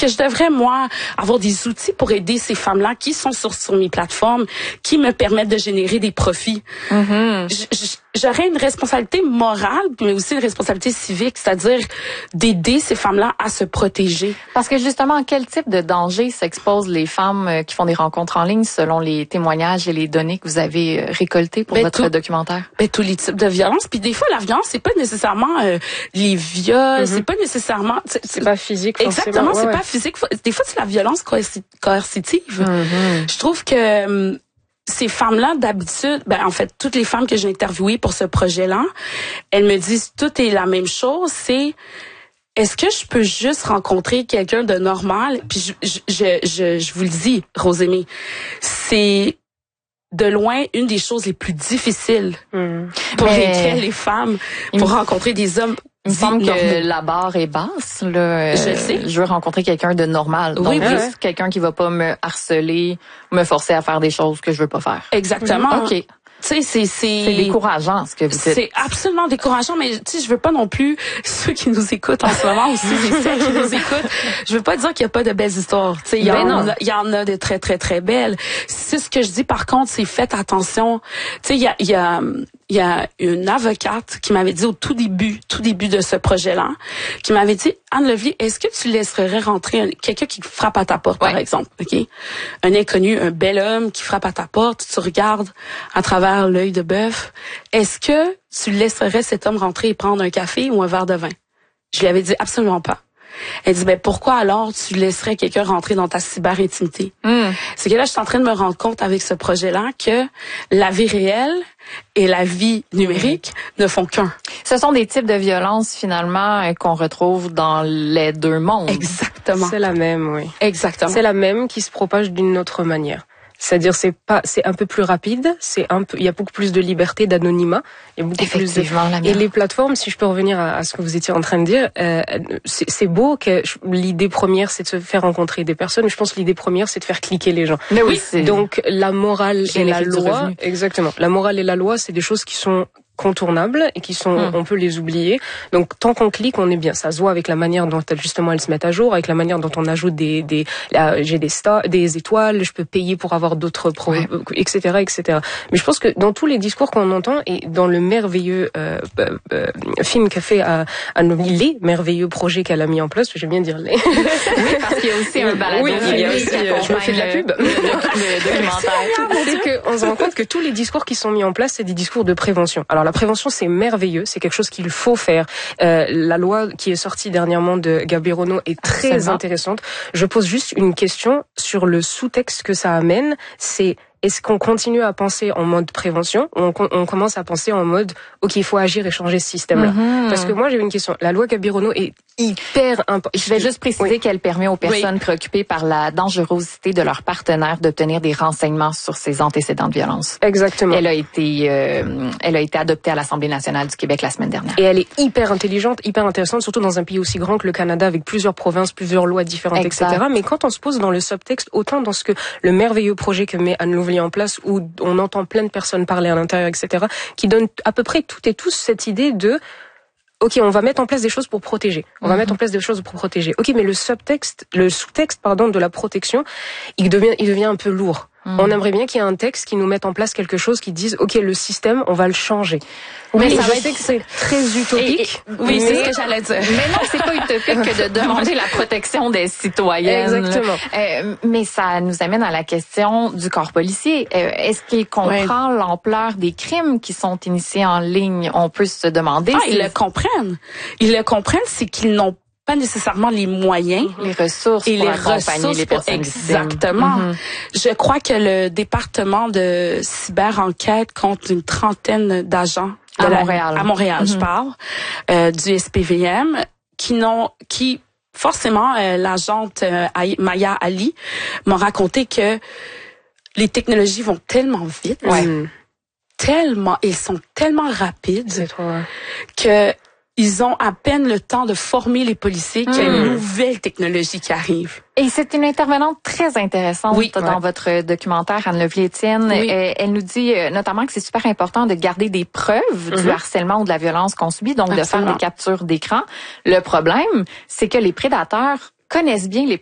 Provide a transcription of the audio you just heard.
que je devrais, moi, avoir des outils pour aider ces femmes-là qui sont sur mes plateformes, qui me permettent de générer des profits. J'aurais une responsabilité morale, mais aussi une responsabilité civique, c'est-à-dire d'aider ces femmes-là à se protéger. Parce que justement, quel type de danger s'exposent les femmes qui font des rencontres en ligne selon les témoignages et les données que vous avez récoltées pour votre documentaire? Tous les types de violences. Puis des fois, la violence, c'est pas nécessairement les viols, c'est pas nécessairement... C'est pas physique, forcément. Exactement, c'est pas physique. Des fois, c'est la violence coercitive. Je trouve que... ces femmes-là, d'habitude, en fait, toutes les femmes que j'ai interviewées pour ce projet-là, elles me disent tout est la même chose, c'est est-ce que je peux juste rencontrer quelqu'un de normal? Puis je vous le dis, Rosémie, c'est de loin une des choses les plus difficiles pour lesquelles les femmes pour rencontrer des hommes. Il me semble que la barre est basse. Là, je sais. Je veux rencontrer quelqu'un de normal. Donc, juste quelqu'un qui va pas me harceler, me forcer à faire des choses que je veux pas faire. Exactement. OK. Tu sais, c'est décourageant, ce que vous dites. C'est absolument décourageant, mais tu sais, je veux pas non plus, ceux qui nous écoutent en ce moment, aussi celles qui nous écoutent, je veux pas dire qu'il y a pas de belles histoires. Tu sais, il y en a de très, très, très belles. C'est ce que je dis, par contre, c'est faites attention. Tu sais, il y a une avocate qui m'avait dit au tout début de ce projet-là, qui m'avait dit, Anne Levier, est-ce que tu laisserais rentrer quelqu'un qui frappe à ta porte, par exemple, OK? Un inconnu, un bel homme qui frappe à ta porte, tu regardes à travers l'œil de bœuf. Est-ce que tu laisserais cet homme rentrer et prendre un café ou un verre de vin? Je lui avais dit absolument pas. Elle dit, pourquoi alors tu laisserais quelqu'un rentrer dans ta cyber-intimité? C'est que là, je suis en train de me rendre compte avec ce projet-là que la vie réelle et la vie numérique ne font qu'un. Ce sont des types de violences, finalement, qu'on retrouve dans les deux mondes. Exactement. C'est la même, oui. Exactement. C'est la même qui se propage d'une autre manière. C'est-à-dire c'est un peu plus rapide, il y a beaucoup plus de liberté, d'anonymat, il y a beaucoup plus de, et les plateformes, si je peux revenir à ce que vous étiez en train de dire, c'est beau que l'idée première c'est de se faire rencontrer des personnes, je pense que l'idée première c'est de faire cliquer les gens. Mais oui, donc la morale et la loi, exactement. La morale et la loi, c'est des choses qui sont contournables et qui sont, on peut les oublier. Donc, tant qu'on clique, on est bien. Ça se voit avec la manière dont justement elles se mettent à jour, avec la manière dont on ajoute j'ai des stars, des étoiles, je peux payer pour avoir d'autres etc., etc. Mais je pense que dans tous les discours qu'on entend et dans le merveilleux film qu'a fait les merveilleux projets qu'elle a mis en place, j'aime bien dire les. Oui, parce qu'il y a aussi un balado. Oui, il y a aussi, je me fais de la pub. Le documentaire. C'est qu'on se rend compte que tous les discours qui sont mis en place, c'est des discours de prévention. Alors la prévention, c'est merveilleux, c'est quelque chose qu'il faut faire. La loi qui est sortie dernièrement de Gabirono est très intéressante. Je pose juste une question sur le sous-texte que ça amène, c'est est-ce qu'on continue à penser en mode prévention ou on commence à penser en mode OK, il faut agir et changer ce système-là? Parce que moi, j'ai une question. La loi Gabirono est hyper importante. Je vais juste préciser qu'elle permet aux personnes préoccupées par la dangerosité de leur partenaire d'obtenir des renseignements sur ses antécédents de violence. Exactement. Elle a été adoptée à l'Assemblée nationale du Québec la semaine dernière. Et elle est hyper intelligente, hyper intéressante, surtout dans un pays aussi grand que le Canada avec plusieurs provinces, plusieurs lois différentes, etc. Mais quand on se pose dans le subtexte, autant dans ce que le merveilleux projet que met Anne Louvier en place où on entend plein de personnes parler à l'intérieur, etc., qui donne à peu près toutes et tous cette idée de OK, on va mettre en place des choses pour protéger. On va mettre en place des choses pour protéger. OK, mais le sous-texte, de la protection, il devient un peu lourd. On aimerait bien qu'il y ait un texte qui nous mette en place quelque chose qui dise OK, le système, on va le changer. Oui, mais je sais que c'est très utopique. Oui, c'est ce que j'allais dire. Mais non, c'est pas utopique que de demander la protection des citoyennes. Exactement. Mais ça nous amène à la question du corps policier. Est-ce qu'il comprend l'ampleur des crimes qui sont initiés en ligne? On peut se demander. Ils le comprennent. Ils le comprennent, c'est qu'ils n'ont pas nécessairement les moyens, les ressources et pour les accompagner ressources les personnes exactement. Je crois que le département de cyber-enquête compte une trentaine d'agents à Montréal, je parle, du SPVM qui forcément l'agente Maya Ali m'a raconté que les technologies vont tellement vite, ils sont tellement rapides que ils ont à peine le temps de former les policiers qu'il y a une nouvelle technologie qui arrive. Et c'est une intervenante très intéressante dans votre documentaire, Anne Levier-Étienne. Elle nous dit notamment que c'est super important de garder des preuves du harcèlement ou de la violence qu'on subit, donc de faire des captures d'écran. Le problème, c'est que les prédateurs connaissent bien